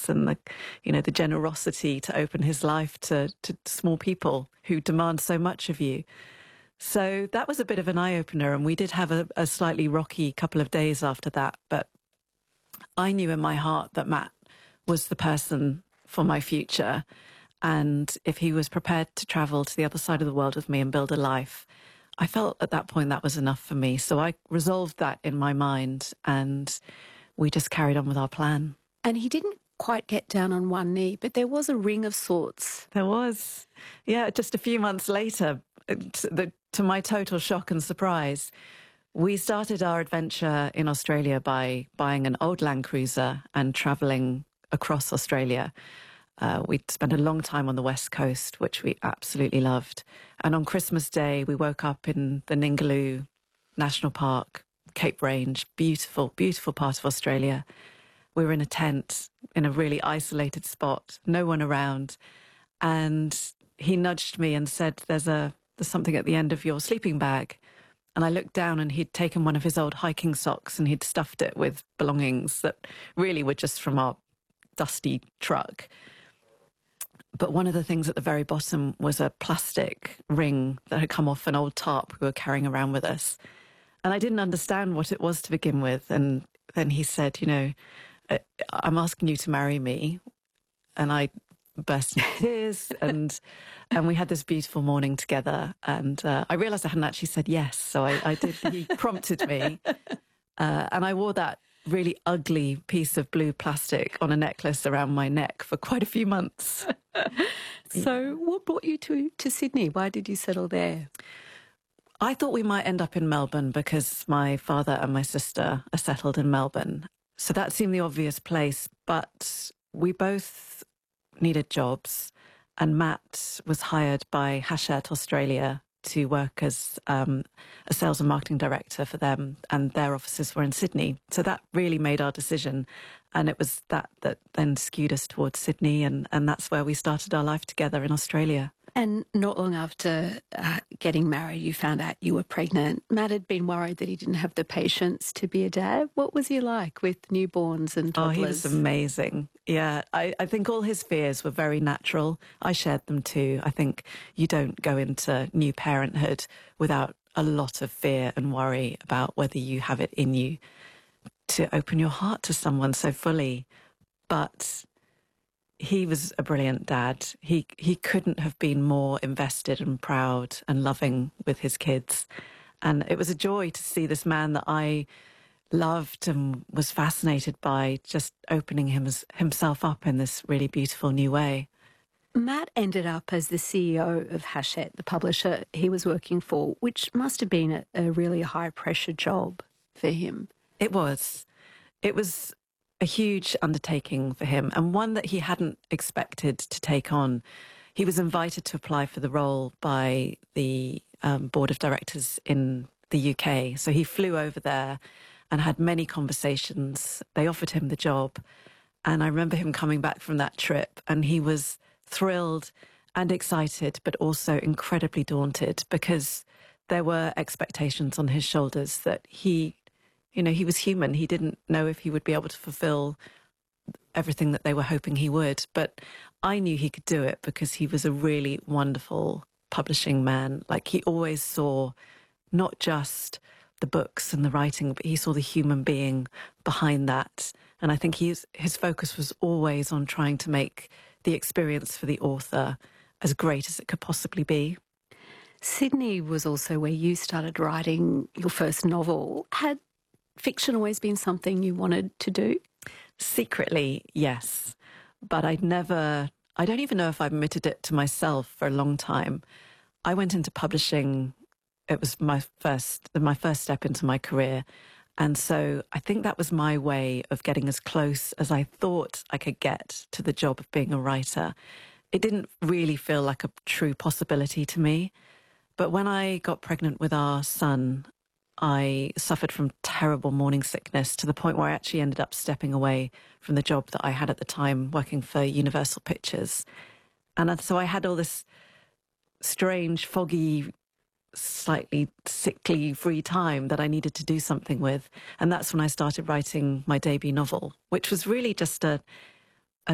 gifts and the generosity to open his life to small people who demand so much of you. So that was a bit of an eye-opener, and we did have a slightly rocky couple of days after that. But I knew in my heart that Matt was the person for my future. And if he was prepared to travel to the other side of the world with me and build a life, I felt at that point that was enough for me. So I resolved that in my mind, and we just carried on with our plan. And he didn't quite get down on one knee, but there was a ring of sorts. There was. Yeah, just a few months later, to my total shock and surprise, we started our adventure in Australia by buying an old Land Cruiser and travelling across Australia. We'd spent a long time on the West Coast, which we absolutely loved. And on Christmas Day, we woke up in the Ningaloo National Park, Cape Range, beautiful, beautiful part of Australia. We were in a tent in a really isolated spot, no one around. And he nudged me and said, there's something at the end of your sleeping bag. And I looked down, and he'd taken one of his old hiking socks and he'd stuffed it with belongings that really were just from our dusty truck. But one of the things at the very bottom was a plastic ring that had come off an old tarp we were carrying around with us. And I didn't understand what it was to begin with. And then he said, I'm asking you to marry me. And I burst into tears, and we had this beautiful morning together. And I realised I hadn't actually said yes. So I did. He prompted me. And I wore that really ugly piece of blue plastic on a necklace around my neck for quite a few months. So what brought you to Sydney? Why did you settle there? I thought we might end up in Melbourne because my father and my sister are settled in Melbourne. So that seemed the obvious place, but we both needed jobs, and Matt was hired by Hachette Australia to work as a sales and marketing director for them, and their offices were in Sydney. So that really made our decision, and it was that then skewed us towards Sydney, and that's where we started our life together in Australia. And not long after getting married, you found out you were pregnant. Matt had been worried that he didn't have the patience to be a dad. What was he like with newborns and toddlers? Oh, he was amazing. Yeah, I think all his fears were very natural. I shared them too. I think you don't go into new parenthood without a lot of fear and worry about whether you have it in you to open your heart to someone so fully. But he was a brilliant dad. He couldn't have been more invested and proud and loving with his kids. And it was a joy to see this man that I loved and was fascinated by just opening himself up in this really beautiful new way. Matt ended up as the CEO of Hachette, the publisher he was working for, which must have been a really high-pressure job for him. It was. It was a huge undertaking for him, and one that he hadn't expected to take on. He was invited to apply for the role by the board of directors in the UK. So he flew over there and had many conversations. They offered him the job. And I remember him coming back from that trip, and he was thrilled and excited, but also incredibly daunted, because there were expectations on his shoulders that he was human. He didn't know if he would be able to fulfill everything that they were hoping he would. But I knew he could do it because he was a really wonderful publishing man. Like, he always saw not just the books and the writing, but he saw the human being behind that. And I think his focus was always on trying to make the experience for the author as great as it could possibly be. Sydney was also where you started writing your first novel. Had fiction always been something you wanted to do? Secretly, yes. But I don't even know if I admitted it to myself for a long time. I went into publishing. It was my first step into my career. And so I think that was my way of getting as close as I thought I could get to the job of being a writer. It didn't really feel like a true possibility to me. But when I got pregnant with our son, I suffered from terrible morning sickness to the point where I actually ended up stepping away from the job that I had at the time, working for Universal Pictures. And so I had all this strange, foggy, slightly sickly free time that I needed to do something with. And that's when I started writing my debut novel, which was really just a